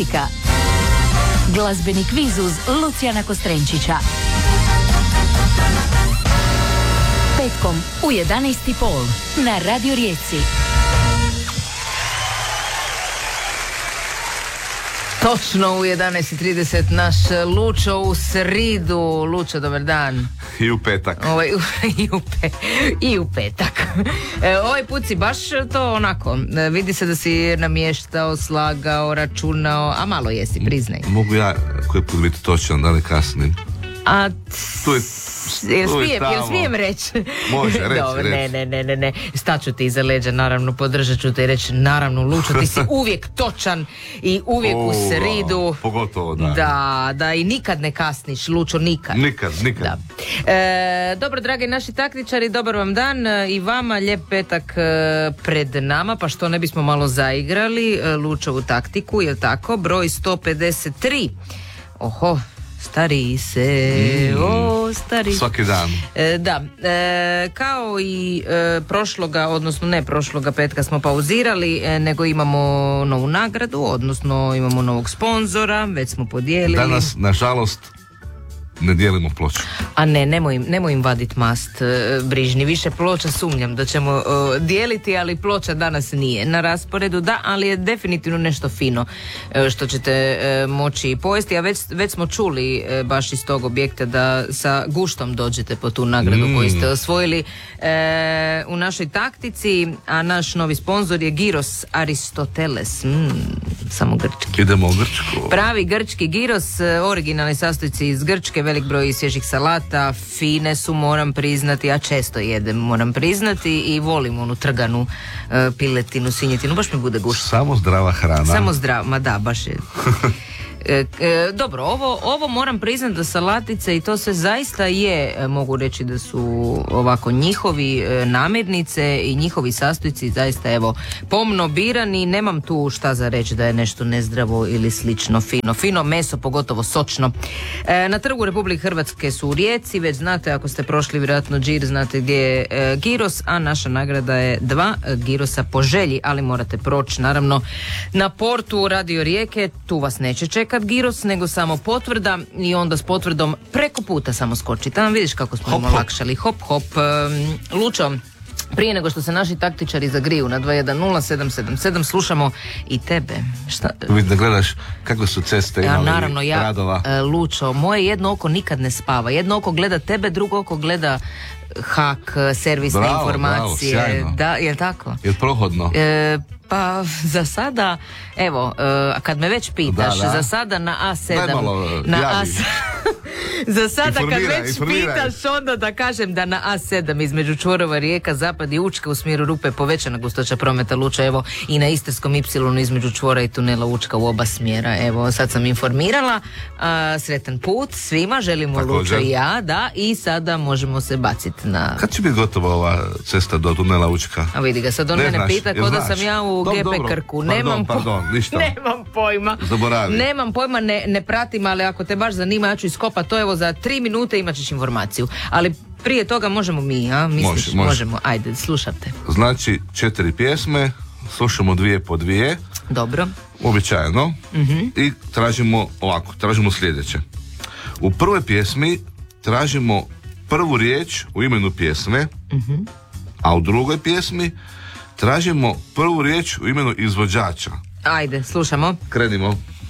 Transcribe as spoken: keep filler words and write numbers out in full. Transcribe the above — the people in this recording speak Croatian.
Taktika. Glazbeni kviz uz Lucijana Kostrenčića. Petkom u jedanaest i pol na Radio Rijeci. Točno u jedanaest i trideset naš Lučo u sridu. Lučo, dobar dan. I u petak. Ovaj, i, u pe, I u petak. E, ovaj put si baš to onako, e, vidi se da si namještao, slagao, računao, a malo jesi, priznaj. Mogu ja koji put biti točan, da li kasnim? A Tu je, jel tu je smijem, tamo. jel smijem reći? Može, reci, Dobar, reci. ne, ne, ne, ne, ne. Staću ti iza leđa, naravno, podržat ću te i reći, naravno, Lučo, ti si uvijek točan i uvijek u O, sridu. Pogotovo, da. Da, da, i nikad ne kasniš, Lučo, nikad. Nikad, nikad. Da. E, dobro, dragi naši taktičari, dobar vam dan e, i vama lijep petak e, pred nama, pa što ne bismo malo zaigrali e, Lučovu taktiku, jel tako? Broj sto pedeset tri. Oho, stari se, Mm. o, stari. Svaki dan. E, da, e, kao i e, prošloga, odnosno ne prošloga petka smo pauzirali, e, nego imamo novu nagradu, odnosno imamo novog sponzora, već smo podijelili. Danas, nažalost, ne dijelimo ploču. A ne, nemoj im, nemoj im vadit mast, e, brižni, više ploča sumnjam da ćemo e, dijeliti, ali ploča danas nije na rasporedu, da, ali je definitivno nešto fino e, što ćete e, moći pojesti, a već, već smo čuli e, baš iz tog objekta da sa guštom dođete po tu nagradu Mm. koju ste osvojili e, u našoj taktici, a naš novi sponzor je Gyros Aristoteles, mm, samo grčki. Idemo u Grčku. Pravi grčki gyros, e, originalni sastojci iz Grčke, velik broj svježih salata, fine su, moram priznati, ja često jedem, moram priznati, i volim onu trganu e, piletinu, svinjetinu, baš mi bude gušt. Samo zdrava hrana. Samo zdrav, ma da, baš je. E, e, dobro, ovo, ovo moram priznati da salatice i to sve zaista je, e, mogu reći da su ovako njihovi e, namirnice i njihovi sastojci zaista evo pomno birani, nemam tu šta za reći da je nešto nezdravo ili slično, fino, fino meso, pogotovo sočno. E, na Trgu Republike Hrvatske su u Rijeci, već znate, ako ste prošli vjerojatno Džir, znate gdje je e, gyros, a naša nagrada je dva e, gyrosa po želji, ali morate proći naravno na portu Radio Rijeke, tu vas neće čekati gyros, nego samo potvrda i onda s potvrdom preko puta samo skoči. Tamo vidiš kako smo im olakšali. Hop, hop. Um, Lučo, prije nego što se naši taktičari zagriju na dva jedan nula sedam sedam sedam, slušamo i tebe. Šta? Vidim da gledaš kakve su ceste Ja, imali naravno, ja, gradova. e, Lučo, moje jedno oko nikad ne spava. Jedno oko gleda tebe, drugo oko gleda hak, servisne Bravo, informacije. bravo, sjajno. Da, je li tako? Je li prohodno? E, pa za sada, evo, e, kad me već pitaš, Da, da. za sada na A sedam, Daj malo, na javi. A sedam, za sada kad Informiraj, već informiraj. pitaš, onda da kažem da na A sedam između čvorova Rijeka, Zapad i Učka u smjeru Rupe povećana gustoća prometa, Luča, evo, i na Istarskom Y između čvora i tunela Učka u oba smjera, evo, sad sam informirala. A, sretan put svima, želimo Također. Luča i ja, da, i sada možemo se baciti na... Kad će biti gotova ova cesta do tunela Učka? A vidi ga, sad on Ne mene znaš, pita jel kao da znaš? sam ja u Dob- G P dobro. Krku. Pardon, Nemam, po- pardon, ništa. Nemam pojma. Zaboravi. Nemam pojma, ne, ne pratim, ali ako te baš zanima, ja ću iskopat to, evo za tri minute imat ćeš informaciju. Ali prije toga možemo mi, a? Misliš? Može, može. Možemo, ajde, slušate. Znači, četiri pjesme, slušamo dvije po dvije, Dobro. uobičajeno, i tražimo ovako, tražimo sljedeće. U prvoj pjesmi tražimo prvu riječ u imenu pjesme, a u drugoj pjesmi tražimo prvu riječ u imenu izvođača. Ajde, slušamo. Krenimo.